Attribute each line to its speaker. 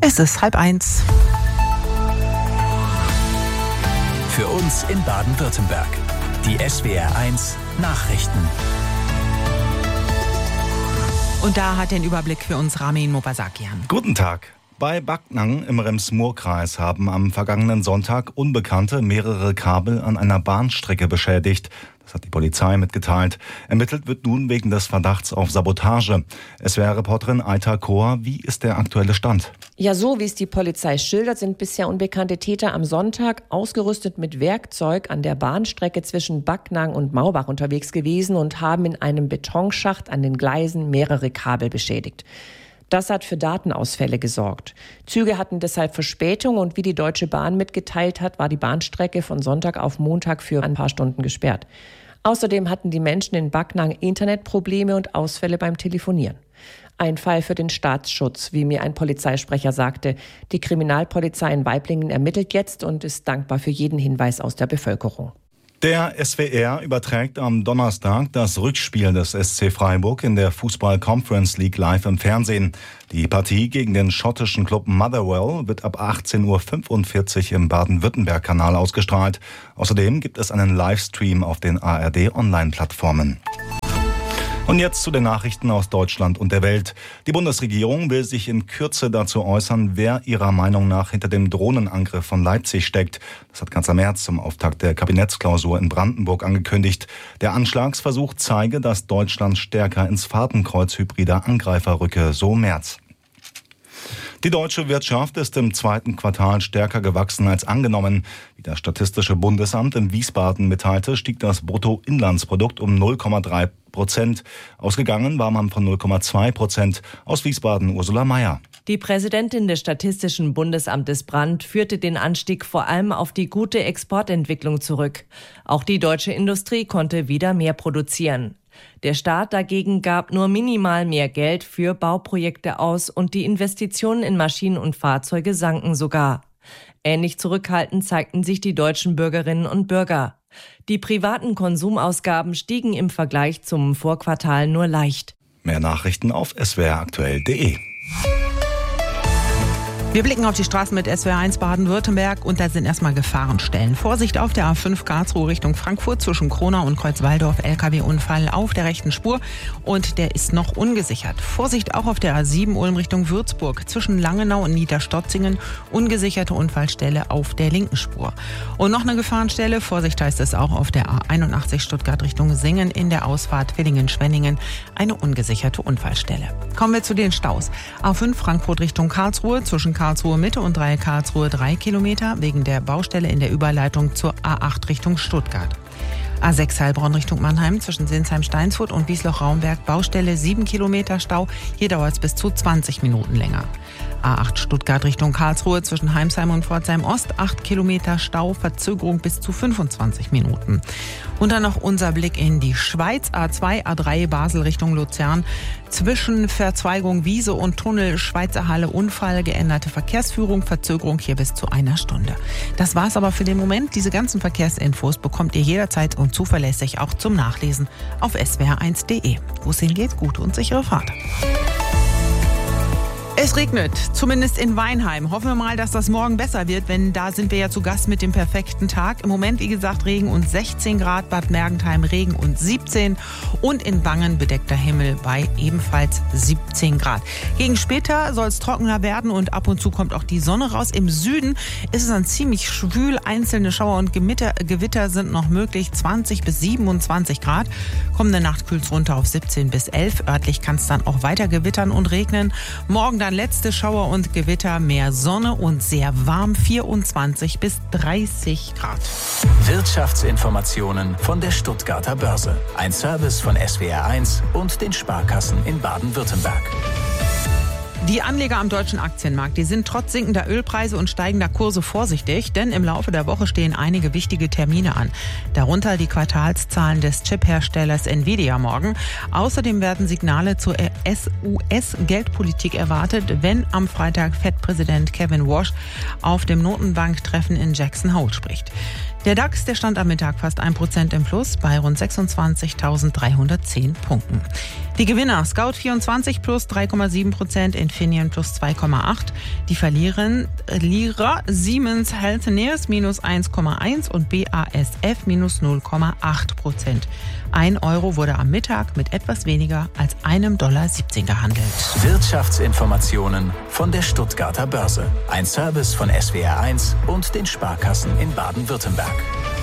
Speaker 1: Es ist 12:30.
Speaker 2: Für uns in Baden-Württemberg. Die SWR1 Nachrichten.
Speaker 1: Und da hat den Überblick für uns Ramin Mobasakian.
Speaker 3: Guten Tag. Bei Backnang im Rems-Murr-Kreis haben am vergangenen Sonntag Unbekannte mehrere Kabel an einer Bahnstrecke beschädigt. Das hat die Polizei mitgeteilt. Ermittelt wird nun wegen des Verdachts auf Sabotage. SWR-Reporterin Aita Kohr, wie ist der aktuelle Stand?
Speaker 4: Ja, so wie es die Polizei schildert, sind bisher unbekannte Täter am Sonntag ausgerüstet mit Werkzeug an der Bahnstrecke zwischen Backnang und Maubach unterwegs gewesen und haben in einem Betonschacht an den Gleisen mehrere Kabel beschädigt. Das hat für Datenausfälle gesorgt. Züge hatten deshalb Verspätung und wie die Deutsche Bahn mitgeteilt hat, war die Bahnstrecke von Sonntag auf Montag für ein paar Stunden gesperrt. Außerdem hatten die Menschen in Backnang Internetprobleme und Ausfälle beim Telefonieren. Ein Fall für den Staatsschutz, wie mir ein Polizeisprecher sagte. Die Kriminalpolizei in Waiblingen ermittelt jetzt und ist dankbar für jeden Hinweis aus der Bevölkerung.
Speaker 3: Der SWR überträgt am Donnerstag das Rückspiel des SC Freiburg in der Fußball-Conference League live im Fernsehen. Die Partie gegen den schottischen Club Motherwell wird ab 18:45 Uhr im Baden-Württemberg-Kanal ausgestrahlt. Außerdem gibt es einen Livestream auf den ARD-Online-Plattformen. Und jetzt zu den Nachrichten aus Deutschland und der Welt. Die Bundesregierung will sich in Kürze dazu äußern, wer ihrer Meinung nach hinter dem Drohnenangriff von Leipzig steckt. Das hat Kanzler Merz zum Auftakt der Kabinettsklausur in Brandenburg angekündigt. Der Anschlagsversuch zeige, dass Deutschland stärker ins Fadenkreuz hybrider Angreifer rücke, so Merz. Die deutsche Wirtschaft ist im zweiten Quartal stärker gewachsen als angenommen. Wie das Statistische Bundesamt in Wiesbaden mitteilte, stieg das Bruttoinlandsprodukt um 0,3%. Ausgegangen war man von 0,2%. Aus Wiesbaden Ursula Mayer.
Speaker 5: Die Präsidentin des Statistischen Bundesamtes Brandt führte den Anstieg vor allem auf die gute Exportentwicklung zurück. Auch die deutsche Industrie konnte wieder mehr produzieren. Der Staat dagegen gab nur minimal mehr Geld für Bauprojekte aus und die Investitionen in Maschinen und Fahrzeuge sanken sogar. Ähnlich zurückhaltend zeigten sich die deutschen Bürgerinnen und Bürger. Die privaten Konsumausgaben stiegen im Vergleich zum Vorquartal nur leicht.
Speaker 3: Mehr Nachrichten auf swraktuell.de.
Speaker 1: Wir blicken auf die Straßen mit SWR1 Baden-Württemberg und da sind erstmal Gefahrenstellen. Vorsicht auf der A5 Karlsruhe Richtung Frankfurt zwischen Kronau und Kreuzwaldorf, LKW-Unfall auf der rechten Spur und der ist noch ungesichert. Vorsicht auch auf der A7 Ulm Richtung Würzburg zwischen Langenau und Niederstotzingen, ungesicherte Unfallstelle auf der linken Spur. Und noch eine Gefahrenstelle, Vorsicht heißt es auch auf der A81 Stuttgart Richtung Singen in der Ausfahrt Villingen-Schwenningen, eine ungesicherte Unfallstelle. Kommen wir zu den Staus. A5 Frankfurt Richtung Karlsruhe zwischen Karlsruhe Mitte und Dreieck Karlsruhe 3 Kilometer wegen der Baustelle in der Überleitung zur A8 Richtung Stuttgart. A6 Heilbronn Richtung Mannheim zwischen Sinsheim-Steinsfurt und Wiesloch-Raumberg Baustelle 7 Kilometer Stau. Hier dauert es bis zu 20 Minuten länger. A8 Stuttgart Richtung Karlsruhe zwischen Heimsheim und Pforzheim Ost 8 Kilometer Stau, Verzögerung bis zu 25 Minuten. Und dann noch unser Blick in die Schweiz. A2, A3 Basel Richtung Luzern. Zwischen Verzweigung Wiese und Tunnel Schweizer Halle Unfall, geänderte Verkehrsführung, Verzögerung hier bis zu 1 Stunde. Das war's aber für den Moment. Diese ganzen Verkehrsinfos bekommt ihr jederzeit und zuverlässig auch zum Nachlesen auf swr1.de. Wo es hingeht, gute und sichere Fahrt. Es regnet, zumindest in Weinheim. Hoffen wir mal, dass das morgen besser wird, denn da sind wir ja zu Gast mit dem perfekten Tag. Im Moment, wie gesagt, Regen und 16 Grad, Bad Mergentheim Regen und 17 und in Wangen bedeckter Himmel bei ebenfalls 17 Grad. Gegen später soll es trockener werden und ab und zu kommt auch die Sonne raus. Im Süden ist es dann ziemlich schwül, einzelne Schauer und Gewitter sind noch möglich, 20 bis 27 Grad. Kommende Nacht kühlt es runter auf 17 bis 11. Örtlich kann es dann auch weiter gewittern und regnen. Morgen dann letzte Schauer und Gewitter, mehr Sonne und sehr warm, 24 bis 30 Grad.
Speaker 2: Wirtschaftsinformationen von der Stuttgarter Börse. Ein Service von SWR1 und den Sparkassen in Baden-Württemberg.
Speaker 1: Die Anleger am deutschen Aktienmarkt, die sind trotz sinkender Ölpreise und steigender Kurse vorsichtig, denn im Laufe der Woche stehen einige wichtige Termine an. Darunter die Quartalszahlen des Chip-Herstellers Nvidia morgen. Außerdem werden Signale zur US-Geldpolitik erwartet, wenn am Freitag Fed-Präsident Kevin Warsh auf dem Notenbanktreffen in Jackson Hole spricht. Der DAX, der stand am Mittag fast 1% im Plus bei rund 26.310 Punkten. Die Gewinner: Scout24 plus 3,7%, Infineon plus 2,8%. Die Verlierer Siemens Healthineers minus 1,1% und BASF minus 0,8%. 1 Euro wurde am Mittag mit etwas weniger als $1,17 gehandelt.
Speaker 2: Wirtschaftsinformationen von der Stuttgarter Börse. Ein Service von SWR1 und den Sparkassen in Baden-Württemberg.